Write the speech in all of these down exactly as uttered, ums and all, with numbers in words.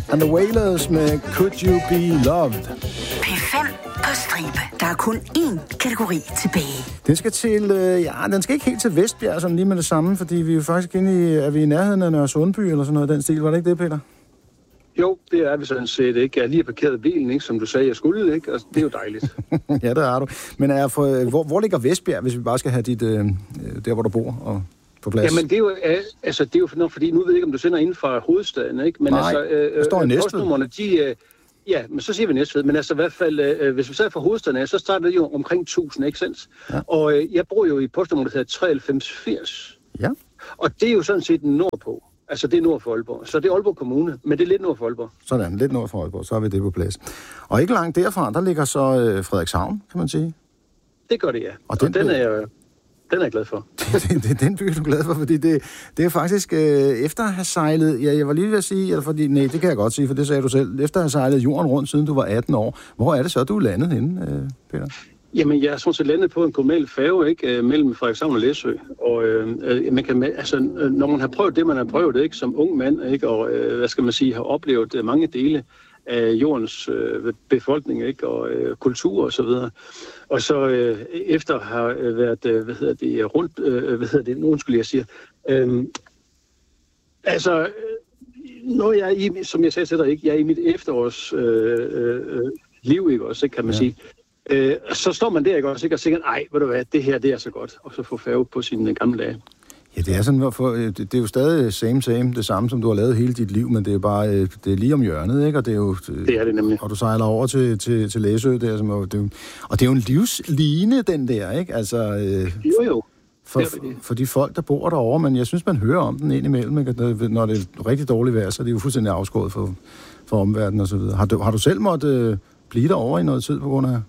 and the Wailers med Could You Be Loved. P fem på stribe. Der er kun én kategori tilbage. Den skal til, øh, ja, den skal ikke helt til Vestbjerg, sådan lige med det samme, fordi vi er jo faktisk inde i, er vi i nærheden af Nørre Sundby, eller sådan noget den stil. Var det ikke det, Peter? Jo, det er vi sådan set, ikke? Jeg har lige parkeret bilen, ikke? Som du sagde, jeg skulle, ikke? Og det er jo dejligt. Ja, det er du. Men er for, hvor, hvor ligger Vestbjerg, hvis vi bare skal have dit, øh, der hvor du bor, og på plads? Jamen, det er jo, altså, det er jo for noget, fordi nu ved jeg ikke, om du sender inden fra hovedstaden, ikke? Men nej, altså, øh, der står i Næstved. de... Øh, ja, men så siger vi Næstved. Men altså i hvert fald, øh, hvis vi sad fra hovedstaden af, så starter det jo omkring tusind, ikke sandt? Ja. Og øh, jeg bor jo i postnummer, der hedder treoghalvfems firs. Ja. Og det er jo sådan set nordpå. Altså, det er nord for Aalborg. Så det er Aalborg Kommune, men det er lidt nord for Aalborg. Sådan, lidt nord for Aalborg, så har vi det på plads. Og ikke langt derfra, der ligger så øh, Frederikshavn, kan man sige. Det gør det, ja. Og, og den, og den, er jeg, den er jeg glad for. det, det, det er den by, du er glad for, fordi det, det er faktisk øh, efter at have sejlet, ja, jeg var lige ved at sige, eller fordi, nej, det kan jeg godt sige, for det sagde du selv, efter at have sejlet jorden rundt, siden du var atten år. Hvor er det så, du er landet henne, øh, Peter? Jamen, jeg er sådan set landet på en kommunal færge, ikke, mellem Frederikshavn og Læsø. Og øh, man kan, altså, når man har prøvet det, man har prøvet, ikke, som ung mand, ikke, og øh, hvad skal man sige, har oplevet mange dele af jordens øh, befolkning, ikke, og øh, kultur og så videre. Og så øh, efter har været, øh, hvad hedder det, rundt, øh, hvad hedder det, nu undskyld, jeg siger, øh, altså, når jeg er i, som jeg sagde til dig, ikke, jeg er i mit efterårs øh, øh, liv, ikke, også, ikke, kan man ja. sige. Øh, så står man der, ikke, også, ikke, og tænker, ej, ved du hvad, det her, det er så godt, og så få færge på sine gamle dage. Ja, det er sådan, for, det er jo stadig same, same, det samme, som du har lavet hele dit liv, men det er bare, det er lige om hjørnet, ikke? Og det er jo... Det er det nemlig. Og du sejler over til, til, til Læsø, der, som er, det er jo, og det er jo en livsline, den der, ikke? Altså... Øh, jo, jo. For, for, for de folk, der bor derovre, men jeg synes, man hører om den indimellem, ikke? Når det er rigtig dårligt vejr, så er det jo fuldstændig afskåret for, for omverdenen og så videre. Har du, har du selv måttet øh, blive derovre i noget tid på grund af...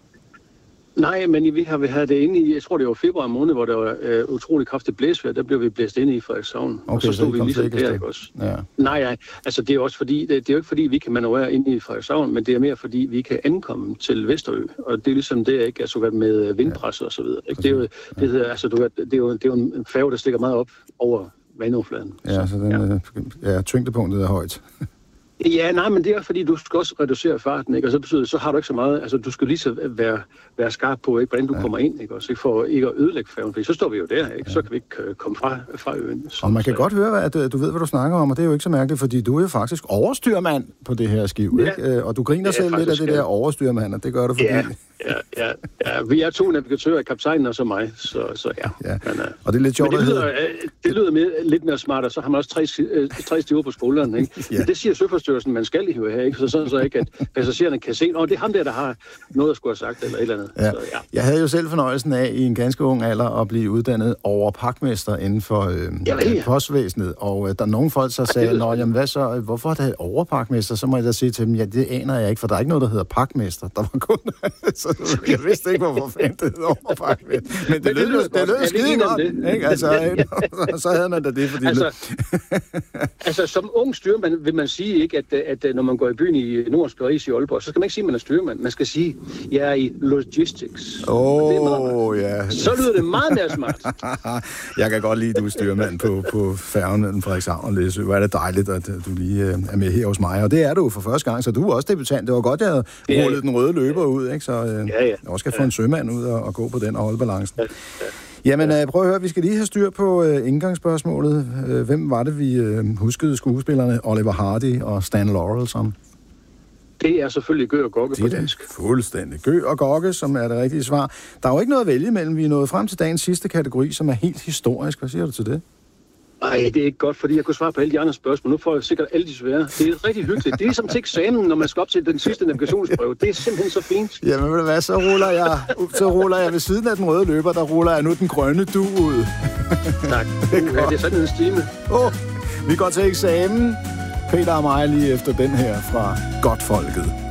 Nej, men vi har vi havde det inde i, jeg tror det var februar måned, hvor der var øh, utrolig kraftigt blæsvejr, der blev vi blæst inde i Frederikshavn, okay, og så stod vi ligesom ikke der, ikke også? Ja. Nej, nej, altså det er også fordi, det, det er jo ikke fordi, vi kan manøvrere inde i Frederikshavn, men det er mere fordi, vi kan ankomme til Vesterø, og det er ligesom det, ikke, altså med vindpres og så videre, ikke? Det er jo, det hedder, altså, du, det er jo, det er jo en færge, der stikker meget op over vandoverfladen. Ja, så den, ja. ja, tyngdepunktet er højt. Ja, nej, men det er fordi, du skal også reducere farten, ikke? Og så betyder så har du ikke så meget, altså du skal lige så være, være skarp på, ikke, hvordan du ja. kommer ind, ikke? Også, ikke? For ikke at ødelægge færgen, for så står vi jo der, ikke? Ja. Så kan vi ikke komme fra, fra øen. Så, og man kan så, godt høre, at du ved, hvad du snakker om, og det er jo ikke så mærkeligt, fordi du er jo faktisk overstyrmand på det her skib, ja. ikke? Og du griner selv lidt af det der overstyrmand, og det gør du fordi... Ja, ja, ja, ja. Vi er to navigatører, kaptajnen og så mig, så, så ja. ja. Men, uh, og det er lidt sjovt, det lyder, det lyder mere, lidt mere smart, og så har man også tre, tre stiver på skulderen, ikke? ja. Det siger Søfartsstyrelsen, man skal jo her, ikke? Så sådan så ikke, at passagererne kan se, åh, det er ham der, der har noget at skulle have sagt, eller et eller andet. Ja. Så, ja. Jeg havde jo selv fornøjelsen af i en ganske ung alder at blive uddannet over pakmester inden for øh, ja, ja. postvæsenet, og øh, der er nogle folk, så sagde, nå, jamen hvad så, hvorfor er det overpakmester? Så må jeg da sige til dem, ja, det aner jeg ikke, for der er ikke noget, der hedder pakmester. Der var kun, så jeg vidste ikke, hvorfor fanden det hedder overpakmester. Men det, Men det lød, det lød skide godt, ikke? Altså, så havde man da det, fordi... Altså, altså som ung styrmand vil man sige, ikke, at, at når man går i byen i Nordens Paris i Aalborg, så skal man ikke sige, at man er styrmand. Man skal sige, at jeg er i logistics. Åh, oh, ja. Så lyder det meget mere smart. Jeg kan godt lide, at du er styrmand på, på færgen mellem Frederikshavn og Læsø. Hvor er det dejligt, at du lige er med her hos mig. Og det er du for første gang, så du er også debutant. Det var godt, jeg havde ja, rullet ja. den røde løber ud, ikke? Så øh, ja, ja. jeg også skal få en sømand ud og, og gå på den og holde balancen. Ja, ja. Jamen, øh, prøv at høre, vi skal lige have styr på øh, indgangsspørgsmålet. Øh, hvem var det, vi øh, huskede skuespillerne Oliver Hardy og Stan Laurel som? Det er selvfølgelig Gø og Gokke på dansk. Fuldstændig. Gø og Gokke, som er det rigtige svar. Der er jo ikke noget at vælge mellem. Vi er nået frem til dagens sidste kategori, som er helt historisk. Hvad siger du til det? Nej, det er ikke godt, fordi jeg kunne svare på alle de andre spørgsmål. Nu får jeg sikkert alle de svære. Det er rigtig hyggeligt. Det er ligesom til eksamen, når man skal op til den sidste navigationsprøve. Det er simpelthen så fint. Jamen ved du hvad, så ruller jeg, så ruller jeg ved siden af den røde løber, der ruller jeg nu den grønne du ud. Tak. Det er, det er sådan en stime. Åh, oh, vi går til eksamen. Peter og mig lige efter den her fra Godtfolket.